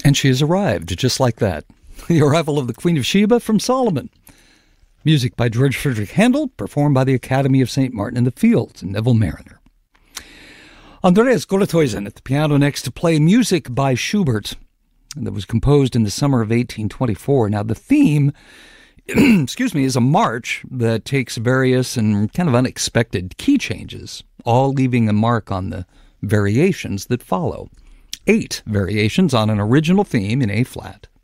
And she has arrived, just like that. The arrival of the Queen of Sheba from Solomon. Music by George Friedrich Handel, performed by the Academy of St. Martin in the Fields, Neville Mariner. Andreas Golethuysen at the piano next to play music by Schubert that was composed in the summer of 1824. Now, the theme, is a march that takes various and kind of unexpected key changes, all leaving a mark on the variations that follow. 8 variations on an original theme in A-flat.